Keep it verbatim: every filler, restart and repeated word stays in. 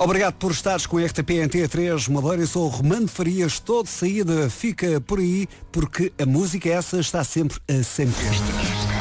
Obrigado por estares com a R T P N T três Madeira. Eu sou o Romano Farias, todo de saída, fica por aí, porque a música essa está sempre a sempre.